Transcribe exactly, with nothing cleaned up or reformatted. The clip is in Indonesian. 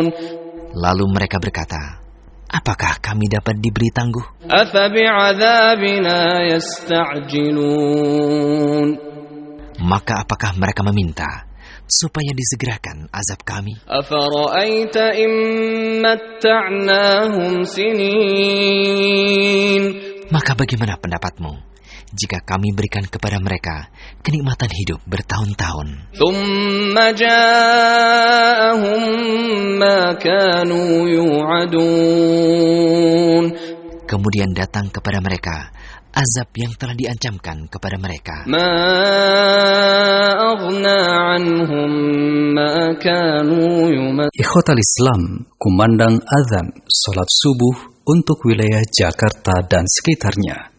Lalu mereka berkata, apakah kami dapat diberi tangguh? أَفَبِعَذَابِنَا يَسْتَعْجِلُونَ Maka apakah mereka meminta supaya disegerakan azab kami? أَفَرَأَيْتَ إِن مَّتَّعْنَاهُمْ سِنِينَ Maka bagaimana pendapatmu jika kami berikan kepada mereka kenikmatan hidup bertahun-tahun? ثُمَّ جَاءَهُم مَّا كَانُوا يُوعَدُونَ Kemudian datang kepada mereka azab yang telah diancamkan kepada mereka. مَا أَغْنَىٰ عَنْهُم مَّا كَانُوا يُمَتِّعُونَ Ikhwatal Islam, kumandang azan salat subuh untuk wilayah Jakarta dan sekitarnya.